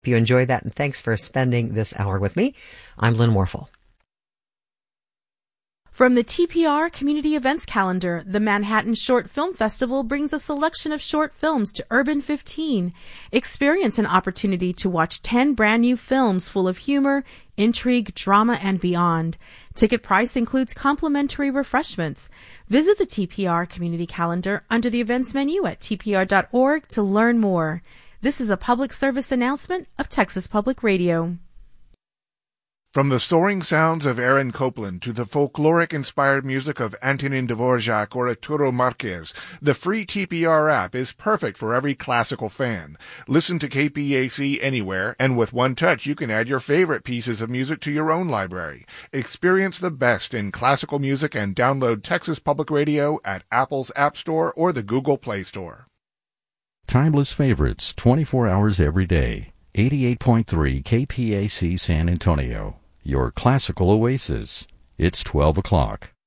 you enjoyed that, and thanks for spending this hour with me. I'm Lynn Warfel. From the TPR Community Events Calendar, the Manhattan Short Film Festival brings a selection of short films to Urban 15. Experience an opportunity to watch 10 brand new films full of humor, intrigue, drama, and beyond. Ticket price includes complimentary refreshments. Visit the TPR Community Calendar under the events menu at tpr.org to learn more. This is a public service announcement of Texas Public Radio. From the soaring sounds of Aaron Copland to the folkloric-inspired music of Antonin Dvorak or Arturo Marquez, the free TPR app is perfect for every classical fan. Listen to KPAC anywhere, and with one touch you can add your favorite pieces of music to your own library. Experience the best in classical music and download Texas Public Radio at Apple's App Store or the Google Play Store. Timeless favorites, 24 hours every day. 88.3 KPAC San Antonio. Your classical oasis. It's 12 o'clock.